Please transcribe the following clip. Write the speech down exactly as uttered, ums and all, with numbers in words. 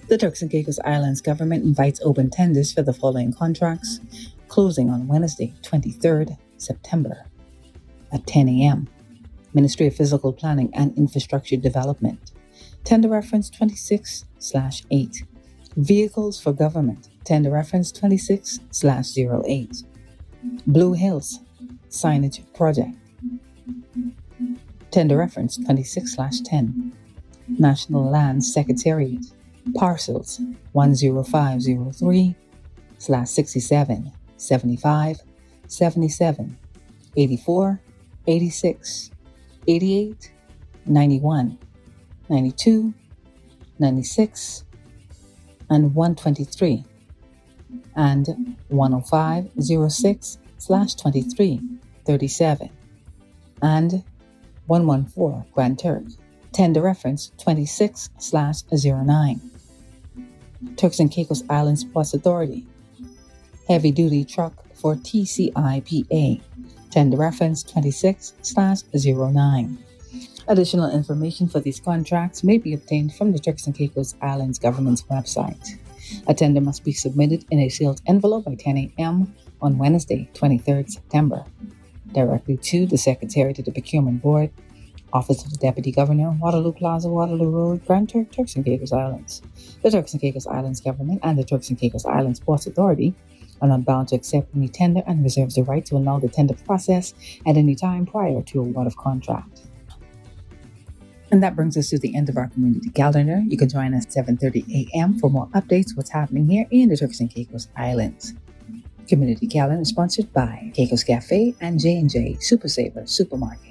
The Turks and Caicos Islands government invites open tenders for the following contracts, closing on Wednesday, twenty-third September at ten a.m. Ministry of Physical Planning and Infrastructure Development. Tender reference twenty-six slash eight. Vehicles for Government. Tender reference twenty-six slash zero eight. Blue Hills Signage Project. Tender reference twenty-six slash ten. National Land Secretariat. Parcels one zero five zero three slash sixty-seven seventy-five seventy-seven eighty-four eighty-six eighty-eight ninety-one ninety-two ninety-six and one twenty-three and one oh five oh six slash twenty-three thirty-seven and one fourteen Grand Turk. Tender reference twenty-six slash zero nine. Turks and Caicos Islands Ports Authority. Heavy duty truck for T C I P A. Tender reference twenty-six slash zero nine. Additional information for these contracts may be obtained from the Turks and Caicos Islands government's website. A tender must be submitted in a sealed envelope by ten a.m. on Wednesday, twenty-third September, directly to the Secretariat of the Procurement Board, Office of the Deputy Governor, Waterloo Plaza, Waterloo Road, Grand Turk, Turks and Caicos Islands. The Turks and Caicos Islands government and the Turks and Caicos Islands Ports Authority are not bound to accept any tender and reserves the right to annul the tender process at any time prior to award of contract. And that brings us to the end of our community calendar. You can join us at seven thirty a.m. for more updates what's happening here in the Turks and Caicos Islands. Community calendar is sponsored by Caicos Cafe and J and J Super Saver Supermarket.